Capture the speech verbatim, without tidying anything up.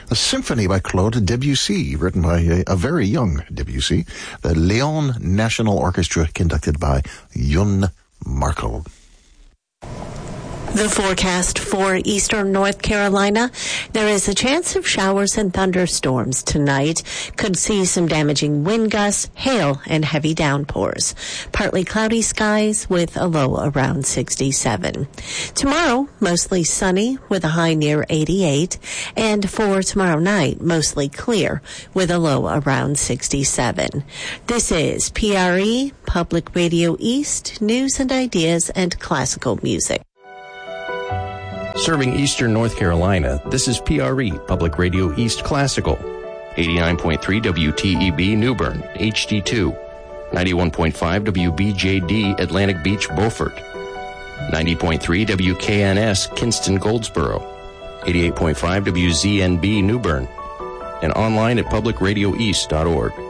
a symphony by Claude Debussy, written by a, a very young Debussy. The Lyon National Orchestra, conducted by Jun Markel. The forecast for eastern North Carolina. There is a chance of showers and thunderstorms tonight. Could see some damaging wind gusts, hail, and heavy downpours. Partly cloudy skies with a low around sixty-seven. Tomorrow, mostly sunny with a high near eighty-eight. And for tomorrow night, mostly clear with a low around sixty-seven. This is P R E, Public Radio East, news and ideas and classical music. Serving eastern North Carolina, this is P R E, Public Radio East Classical. eighty-nine point three W T E B New Bern, H D two. ninety-one point five W B J D Atlantic Beach, Beaufort. ninety point three W K N S Kinston, Goldsboro. eighty-eight point five W Z N B New Bern. And online at public radio east dot org.